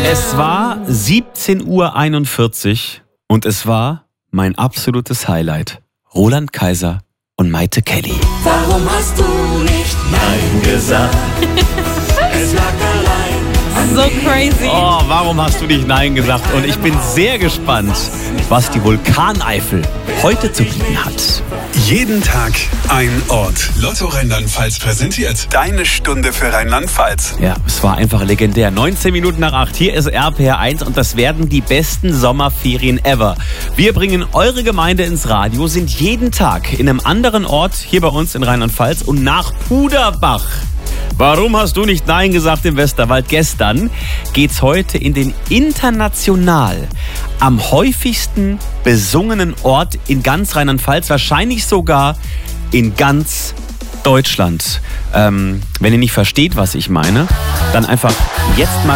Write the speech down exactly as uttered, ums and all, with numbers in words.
Es war siebzehn Uhr einundvierzig und es war mein absolutes Highlight. Roland Kaiser und Mayte Kelly. Warum hast du nicht Nein gesagt? Es lag allein. So crazy. Oh, warum hast du nicht Nein gesagt? Und ich bin sehr gespannt, was die Vulkaneifel heute zu bieten hat. Jeden Tag ein Ort. Lotto Rheinland-Pfalz präsentiert deine Stunde für Rheinland-Pfalz. Ja, es war einfach legendär. neunzehn Minuten nach acht. Hier ist R P R eins und das werden die besten Sommerferien ever. Wir bringen eure Gemeinde ins Radio, sind jeden Tag in einem anderen Ort hier bei uns in Rheinland-Pfalz und nach Puderbach. Warum hast du nicht Nein gesagt im Westerwald? Gestern geht's heute in den international am häufigsten besungenen Ort in ganz Rheinland-Pfalz, wahrscheinlich sogar in ganz Deutschland. Ähm, wenn ihr nicht versteht, was ich meine, dann einfach jetzt mal